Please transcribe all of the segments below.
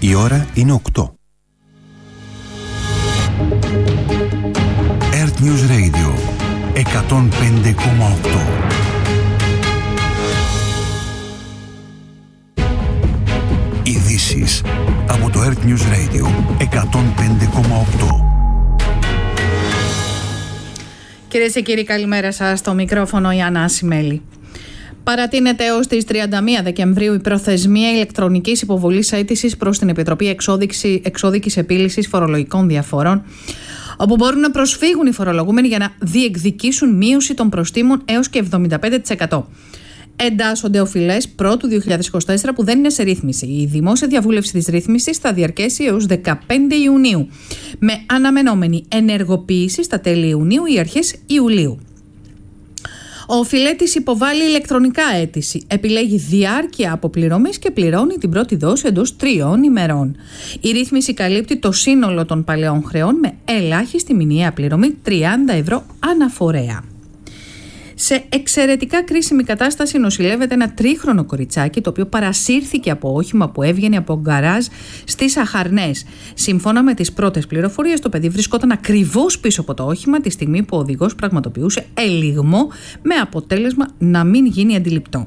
Η ώρα είναι 8. Earth News Radio 105,8. Ειδήσεις από το Earth News Radio 105,8. Κυρίες και κύριοι, καλημέρα σας. Στο μικρόφωνο η Άννα Ασημέλη. Παρατείνεται έως τις 31 Δεκεμβρίου η προθεσμία ηλεκτρονικής υποβολής αίτησης προς την Επιτροπή Εξώδικης Επίλυσης Φορολογικών Διαφορών, όπου μπορούν να προσφύγουν οι φορολογούμενοι για να διεκδικήσουν μείωση των προστίμων έως και 75%. Εντάσσονται οφειλές πρώτου 2024 που δεν είναι σε ρύθμιση. Η δημόσια διαβούλευση της ρύθμισης θα διαρκέσει έως 15 Ιουνίου, με αναμενόμενη ενεργοποίηση στα τέλη Ιουνίου ή αρχές Ιουλίου. Ο οφειλέτης υποβάλλει ηλεκτρονικά αίτηση, επιλέγει διάρκεια αποπληρωμής και πληρώνει την πρώτη δόση εντός 3 ημερών. Η ρύθμιση καλύπτει το σύνολο των παλαιών χρεών με ελάχιστη μηνιαία πληρωμή 30 ευρώ αναφορέα. Σε εξαιρετικά κρίσιμη κατάσταση νοσηλεύεται ένα τρίχρονο κοριτσάκι, το οποίο παρασύρθηκε από όχημα που έβγαινε από γκαράζ στις Αχαρνές. Σύμφωνα με τις πρώτες πληροφορίες, το παιδί βρισκόταν ακριβώς πίσω από το όχημα τη στιγμή που ο οδηγός πραγματοποιούσε ελιγμό, με αποτέλεσμα να μην γίνει αντιληπτό.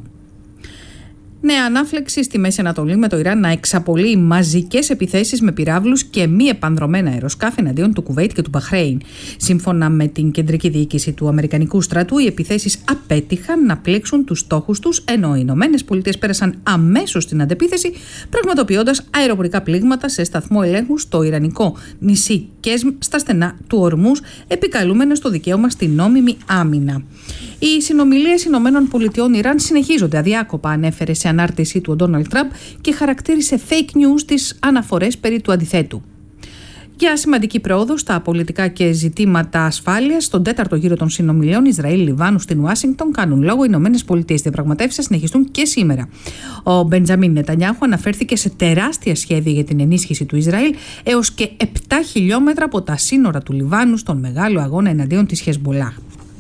Νέα ανάφλεξη στη Μέση Ανατολή, με το Ιράν να εξαπολύει μαζικές επιθέσεις με πυράβλους και μη επανδρομένα αεροσκάφη εναντίον του Κουβέιτ και του Μπαχρέιν. Σύμφωνα με την κεντρική διοίκηση του Αμερικανικού στρατού, οι επιθέσεις απέτυχαν να πλήξουν τους στόχους τους, ενώ οι Ηνωμένες Πολιτείες πέρασαν αμέσως στην αντεπίθεση, πραγματοποιώντας αεροπορικά πλήγματα σε σταθμό ελέγχου στο ιρανικό νησί Κέσμ, στα στενά του Ορμούς, επικαλούμενες το δικαίωμα στην νόμιμη άμυνα. Οι συνομιλίες Ηνωμένων Πολιτειών Ιράν συνεχίζονται αδιάκοπα, ανέφερε σε ανάρτησή του ο Ντόναλντ Τραμπ και χαρακτήρισε fake news τις αναφορές περί του αντιθέτου. Για σημαντική πρόοδο στα πολιτικά και ζητήματα ασφάλειας, στον τέταρτο γύρο των συνομιλιών Ισραήλ-Λιβάνου στην Ουάσιγκτον κάνουν λόγο οι Ηνωμένες Πολιτείες. Διαπραγματεύσεις θα συνεχιστούν και σήμερα. Ο Μπεντζαμίν Νετανιάχου αναφέρθηκε σε τεράστια σχέδια για την ενίσχυση του Ισραήλ έως και 7 χιλιόμετρα από τα σύνορα του Λιβάνου στον μεγάλο αγώνα εναντίον της Χεσμολάχ.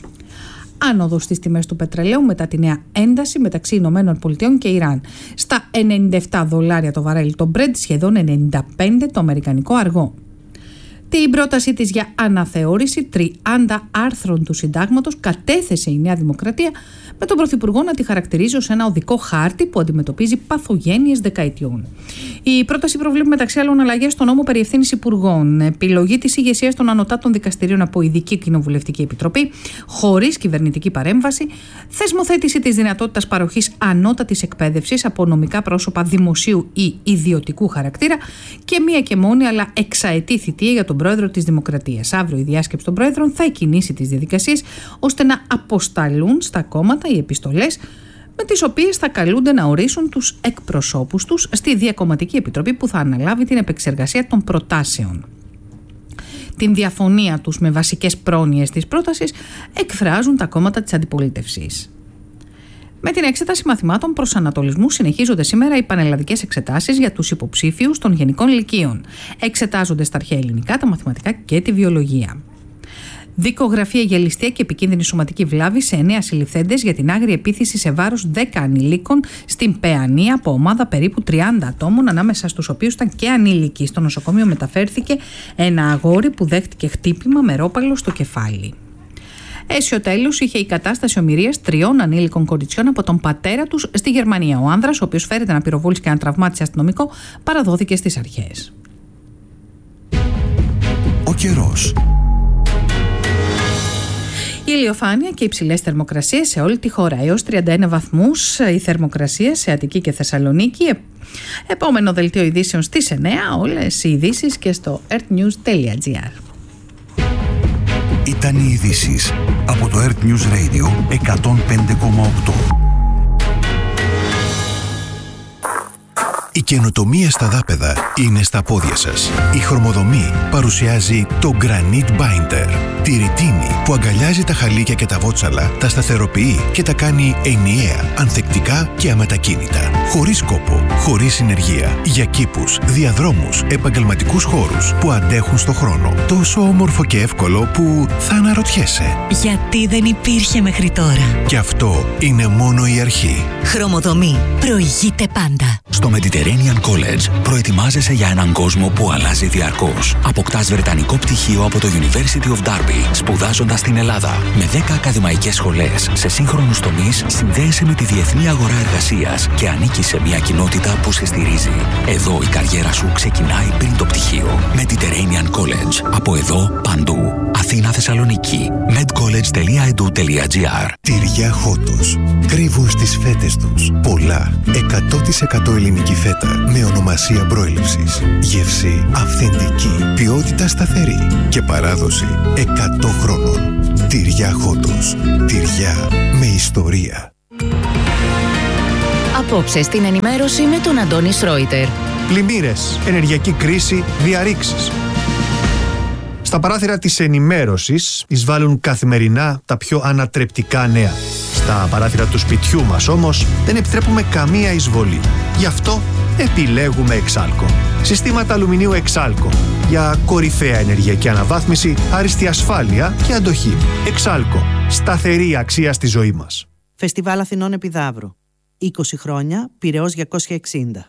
Άνοδο στις τιμές του πετρελαίου μετά τη νέα ένταση μεταξύ Ηνωμένων Πολιτειών και Ιράν. Στα $97 το βαρέλι το Brent, σχεδόν 95 το αμερικανικό αργό. Την πρότασή της για αναθεώρηση 30 άρθρων του συντάγματος κατέθεσε η Νέα Δημοκρατία, με τον Πρωθυπουργό να τη χαρακτηρίζει ως ένα οδικό χάρτη που αντιμετωπίζει παθογένειες δεκαετιών. Η πρόταση προβλέπει μεταξύ άλλων αλλαγές στον νόμο περί ευθύνης υπουργών, επιλογή της ηγεσίας των ανωτάτων δικαστηρίων από ειδική κοινοβουλευτική επιτροπή, χωρίς κυβερνητική παρέμβαση, θεσμοθέτηση της δυνατότητας παροχής ανώτατης εκπαίδευσης από νομικά πρόσωπα δημοσίου ή ιδιωτικού χαρακτήρα και μία και μόνη αλλά εξαετή θητεία για τον πρόεδρο της Δημοκρατίας. Αύριο η διάσκεψη των πρόεδρων θα εκκινήσει τις διαδικασίες ώστε να αποσταλούν στα κόμματα οι επιστολές με τις οποίες θα καλούνται να ορίσουν τους εκπροσώπους τους στη Διακομματική Επιτροπή που θα αναλάβει την επεξεργασία των προτάσεων. Την διαφωνία τους με βασικές πρόνοιες της πρότασης εκφράζουν τα κόμματα της αντιπολίτευσης. Με την εξέταση μαθημάτων προσανατολισμού συνεχίζονται σήμερα οι πανελλαδικές εξετάσεις για τους υποψήφιους των γενικών λυκείων. Εξετάζονται στα αρχαία ελληνικά, τα μαθηματικά και τη βιολογία. Δικογραφία για ληστεία και επικίνδυνη σωματική βλάβη σε 9 συλληφθέντες για την άγρια επίθεση σε βάρος 10 ανηλίκων στην Παιανία από ομάδα περίπου 30 ατόμων, ανάμεσα στους οποίους ήταν και ανήλικοι. Στο νοσοκομείο μεταφέρθηκε ένα αγόρι που δέχτηκε χτύπημα με ρόπαλο στο κεφάλι. Αίσιο τέλος είχε η κατάσταση ομηρίας 3 ανήλικων κοριτσιών από τον πατέρα τους στη Γερμανία. Ο άνδρας, ο οποίος φέρεται να πυροβόλησε και να τραυμάτισε αστυνομικό, παραδόθηκε στις αρχές. Ο καιρός. Ηλιοφάνεια και υψηλές θερμοκρασίες σε όλη τη χώρα. Έως 31 βαθμούς η θερμοκρασία σε Αττική και Θεσσαλονίκη. Επόμενο δελτίο ειδήσεων στις 9. Όλες οι ειδήσεις και στο earthnews.gr. Ήταν οι ειδήσεις από το Earth News Radio 105,8. Η καινοτομία στα δάπεδα είναι στα πόδια σας. Η Χρωμοδομή παρουσιάζει το Granite Binder. Τη ρητίνη που αγκαλιάζει τα χαλίκια και τα βότσαλα, τα σταθεροποιεί και τα κάνει ενιαία, ανθεκτικά και αμετακίνητα. Χωρίς κόπο, χωρίς συνεργεία. Για κήπους, διαδρόμους, επαγγελματικούς χώρους που αντέχουν στο χρόνο. Τόσο όμορφο και εύκολο που θα αναρωτιέσαι. Γιατί δεν υπήρχε μέχρι τώρα. Και αυτό είναι μόνο η αρχή. Χρωμοδομή. Προηγείται πάντα. Στο Mediterranean College προετοιμάζεσαι για έναν κόσμο που αλλάζει διαρκώς. Αποκτάς βρετανικό πτυχίο από το University of Derby, σπουδάζοντας στην Ελλάδα. Με 10 ακαδημαϊκές σχολές σε σύγχρονους τομείς, συνδέεσαι με τη διεθνή αγορά εργασίας και ανήκεις σε μια κοινότητα που σε στηρίζει. Εδώ η καριέρα σου ξεκινάει πριν το πτυχίο. Mediterranean College. Από εδώ παντού. Αθήνα, Θεσσαλονίκη. medcollege.edu.gr. Τυριά Χότος. Κρύβουν στις φέτες τους πολλά 100% ελληνική φέτα με ονομασία προέλευσης. Γεύση αυθεντική, ποιότητα σταθερή και παράδοση 100 χρόνων. Τυριά Χότος. Τυριά με ιστορία. Απόψε στην ενημέρωση με τον Αντώνη Σρόιτερ. Πλημμύρες, ενεργειακή κρίση, διαρρήξεις. Στα παράθυρα της ενημέρωσης εισβάλλουν καθημερινά τα πιο ανατρεπτικά νέα. Στα παράθυρα του σπιτιού μας όμως δεν επιτρέπουμε καμία εισβολή. Γι' αυτό επιλέγουμε Exalco. Συστήματα αλουμινίου Exalco για κορυφαία ενεργειακή αναβάθμιση, άριστη ασφάλεια και αντοχή. Exalco. Σταθερή αξία στη ζωή μας. Φεστιβάλ Αθηνών Επιδαύρου. 20 χρόνια, Πειραιώς 260.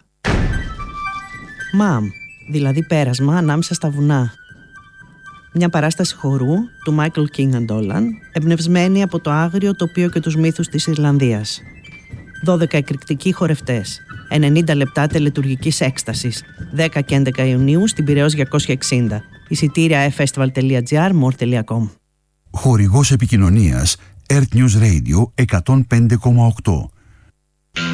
ΜΑΜ, δηλαδή πέρασμα ανάμεσα στα βουνά. Μια παράσταση χορού του Michael King and Dolan, εμπνευσμένη από το άγριο τοπίο και τους μύθους της Ιρλανδίας. 12 εκρηκτικοί χορευτές, 90 λεπτά τελετουργικής έκστασης, 10 και 11 Ιουνίου στην Πειραιώς 260. Εισιτήρια festival.gr, more.com. Χορηγός επικοινωνίας Earth News Radio 105,8.